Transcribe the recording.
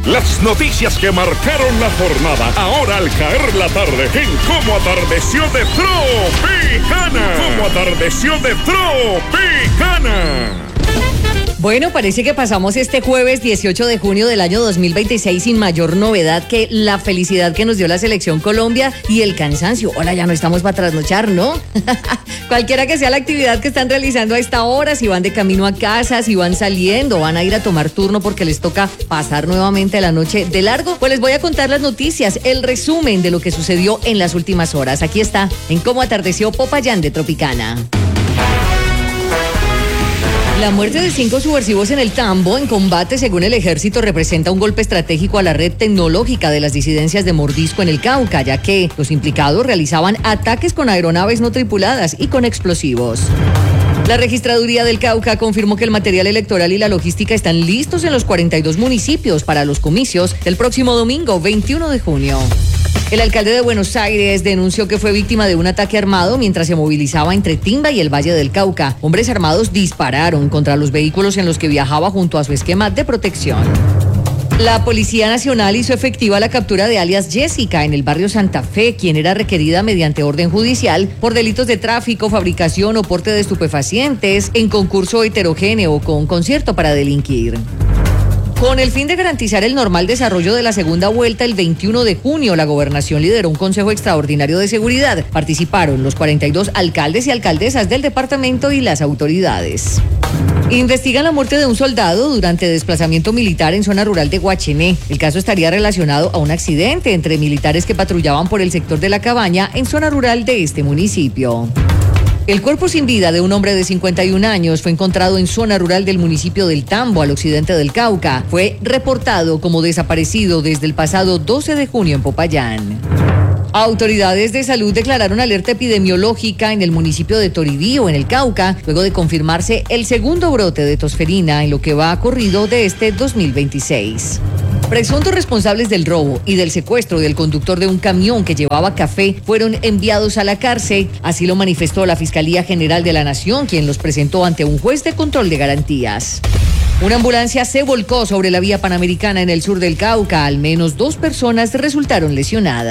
Las noticias que marcaron la jornada, ahora al caer la tarde, en Cómo Atardeció de Tropicana. Cómo Atardeció de Tropicana. Bueno, parece que pasamos este jueves 18 de junio del año 2026 sin mayor novedad que la felicidad que nos dio la selección Colombia y el cansancio. Ahora ya no estamos para trasnochar, ¿no? Cualquiera que sea la actividad que están realizando a esta hora, si van de camino a casa, si van saliendo, van a ir a tomar turno porque les toca pasar nuevamente la noche de largo, pues les voy a contar las noticias, el resumen de lo que sucedió en las últimas horas. Aquí está, en Cómo Atardeció Popayán de Tropicana. La muerte de 5 subversivos en el Tambo en combate, según el ejército, representa un golpe estratégico a la red tecnológica de las disidencias de Mordisco en el Cauca, ya que los implicados realizaban ataques con aeronaves no tripuladas y con explosivos. La Registraduría del Cauca confirmó que el material electoral y la logística están listos en los 42 municipios para los comicios del próximo domingo, 21 de junio. El alcalde de Buenos Aires denunció que fue víctima de un ataque armado mientras se movilizaba entre Timba y el Valle del Cauca. Hombres armados dispararon contra los vehículos en los que viajaba junto a su esquema de protección. La Policía Nacional hizo efectiva la captura de alias Jessica en el barrio Santa Fe, quien era requerida mediante orden judicial por delitos de tráfico, fabricación o porte de estupefacientes en concurso heterogéneo con concierto para delinquir. Con el fin de garantizar el normal desarrollo de la segunda vuelta, el 21 de junio, la gobernación lideró un consejo extraordinario de seguridad. Participaron los 42 alcaldes y alcaldesas del departamento y las autoridades. Investigan la muerte de un soldado durante desplazamiento militar en zona rural de Guachené. El caso estaría relacionado a un accidente entre militares que patrullaban por el sector de La Cabaña en zona rural de este municipio. El cuerpo sin vida de un hombre de 51 años fue encontrado en zona rural del municipio del Tambo, al occidente del Cauca. Fue reportado como desaparecido desde el pasado 12 de junio en Popayán. Autoridades de salud declararon alerta epidemiológica en el municipio de Toribío, en el Cauca, luego de confirmarse el segundo brote de tosferina en lo que va corrido de este 2026. Presuntos responsables del robo y del secuestro del conductor de un camión que llevaba café fueron enviados a la cárcel, así lo manifestó la Fiscalía General de la Nación, quien los presentó ante un juez de control de garantías. Una ambulancia se volcó sobre la vía Panamericana en el sur del Cauca, al menos 2 personas resultaron lesionadas.